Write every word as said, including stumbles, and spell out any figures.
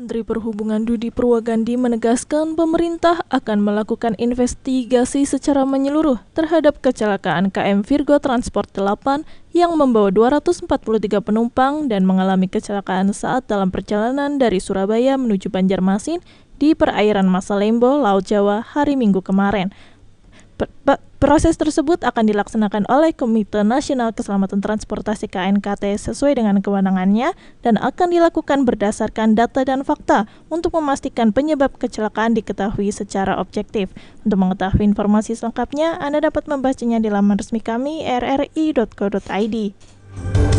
Menteri Perhubungan Budi Purwagandi menegaskan pemerintah akan melakukan investigasi secara menyeluruh terhadap kecelakaan K M Virgo Transport delapan yang membawa dua ratus empat puluh tiga penumpang dan mengalami kecelakaan saat dalam perjalanan dari Surabaya menuju Banjarmasin di perairan Masalembo, Laut Jawa hari Minggu kemarin. Proses tersebut akan dilaksanakan oleh Komite Nasional Keselamatan Transportasi K N K T sesuai dengan kewenangannya dan akan dilakukan berdasarkan data dan fakta untuk memastikan penyebab kecelakaan diketahui secara objektif. Untuk mengetahui informasi selengkapnya, Anda dapat membacanya di laman resmi kami r r i dot co dot i d.